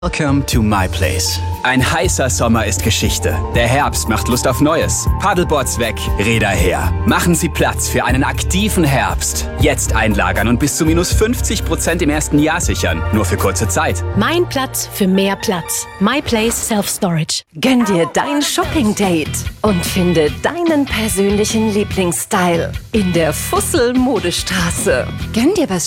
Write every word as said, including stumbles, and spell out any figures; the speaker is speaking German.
Welcome to my place. Ein heißer Sommer ist Geschichte. Der Herbst macht Lust auf Neues. Paddleboards weg, Räder her. Machen Sie Platz für einen aktiven Herbst. Jetzt einlagern und bis zu minus fünfzig Prozent im ersten Jahr sichern. Nur für kurze Zeit. Mein Platz für mehr Platz. My Place Self Storage. Gönn dir dein Shopping-Date und finde deinen persönlichen Lieblingsstyle in der Fussel Modestraße. Gönn dir was